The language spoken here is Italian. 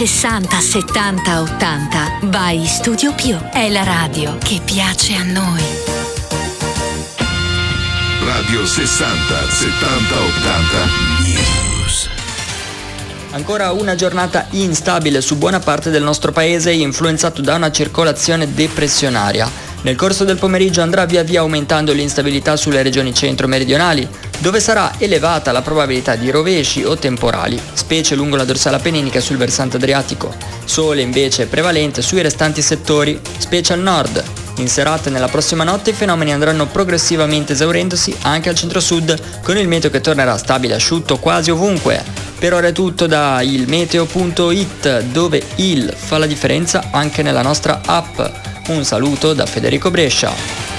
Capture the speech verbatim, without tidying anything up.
sessanta, settanta, ottanta, vai Studio Pio. È la radio che piace a noi. Radio sessanta, settanta, ottanta News. Ancora una giornata instabile su buona parte del nostro paese, influenzato da una circolazione depressionaria. Nel corso del pomeriggio andrà via via aumentando l'instabilità sulle regioni centro-meridionali, dove sarà elevata la probabilità di rovesci o temporali, specie lungo la dorsale appenninica e sul versante adriatico. Sole invece prevalente sui restanti settori, specie al nord. In serata e nella prossima notte i fenomeni andranno progressivamente esaurendosi anche al centro-sud, con il meteo che tornerà stabile e asciutto quasi ovunque. Per ora è tutto da il meteo punto it, dove il fa la differenza anche nella nostra app. Un saluto da Federico Brescia.